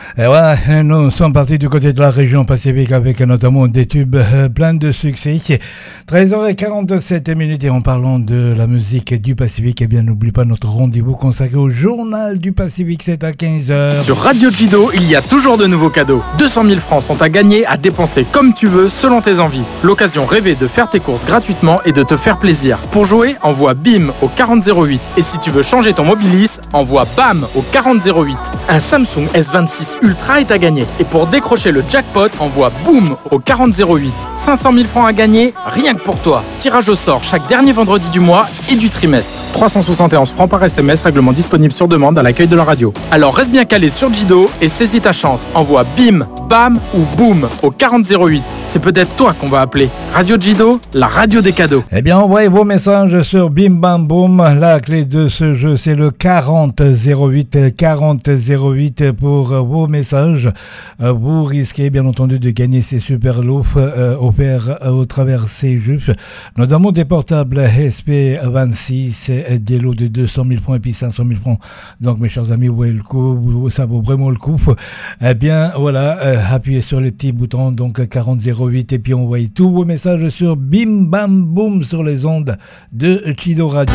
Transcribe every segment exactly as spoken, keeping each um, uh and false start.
Et voilà, nous sommes partis du côté de la région Pacifique avec notamment des tubes euh, plein de succès. treize heures quarante-sept minutes et en parlant de la musique du Pacifique, eh bien n'oublie pas notre rendez-vous consacré au journal du Pacifique, c'est à quinze heures. Sur Radio Chido, il y a toujours de nouveaux cadeaux. deux cent mille francs sont à gagner, à dépenser comme tu veux, selon tes envies. L'occasion rêvée de faire tes courses gratuitement et de te faire plaisir. Pour jouer, envoie BIM au quarante zéro huit. Et si tu veux changer ton Mobilis, envoie BAM au quarante zéro huit. Un Samsung S vingt-six Ultra est à gagner. Et pour décrocher le jackpot, envoie BOOM au quarante zéro huit. cinq cent mille francs à gagner, rien que pour toi. Tirage au sort chaque dernier vendredi du mois et du trimestre. trois cent soixante et onze francs par S M S, règlement disponible sur demande à l'accueil de la radio. Alors reste bien calé sur Chido et saisis ta chance. Envoie BIM, BAM ou BOOM au quarante zéro huit. C'est peut-être toi qu'on va appeler. Radio Chido, la radio des cadeaux. Eh bien, envoyez vos messages sur Bim Bam Boom. La clé de ce jeu, c'est le quarante zéro huit. quarante zéro huit pour vos messages. Vous risquez, bien entendu, de gagner ces super lots euh, offerts au travers ces jeux. Notamment des portables S P vingt-six, des lots de deux cent mille francs et puis cinq cent mille francs. Donc, mes chers amis, vous voyez le coup, ça vaut vraiment le coup. Eh bien, voilà, euh, appuyez sur les petits boutons, donc quarante zéro huit, et puis envoyez tous vos messages sur Bim Bam Boom sur les ondes de Chido Radio.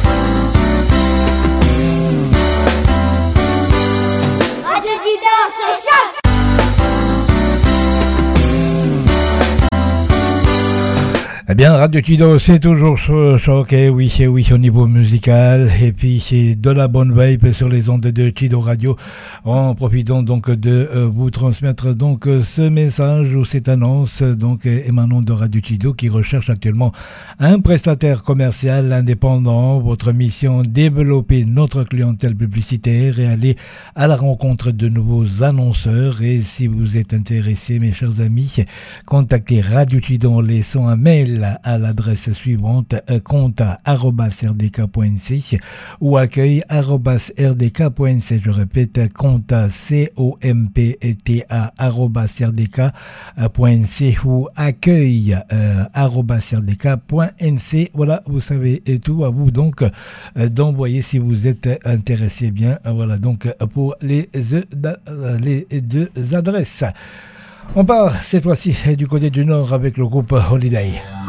Radio Chido, c'est chaud. Eh bien, Radio Chido, c'est toujours choc, et oui, et oui, au niveau musical, et puis c'est de la bonne vibe sur les ondes de Chido Radio, en profitant donc de euh, vous transmettre donc ce message ou cette annonce, donc émanant de Radio Chido, qui recherche actuellement un prestataire commercial indépendant. Votre mission, développer notre clientèle publicitaire et aller à la rencontre de nouveaux annonceurs. Et si vous êtes intéressé, mes chers amis, contactez Radio Chido en laissant un mail à l'adresse suivante, compte arobase r d k point n c ou accueil arobase r d k point n c. Je répète, compte c o m p t a arobase r d k point n c ou accueil euh, arobase r d k point n c. Voilà, vous savez et tout. À vous donc euh, d'envoyer si vous êtes intéressé. Bien, voilà donc pour les, euh, les deux adresses. On part cette fois-ci du côté du nord avec le groupe Holiday.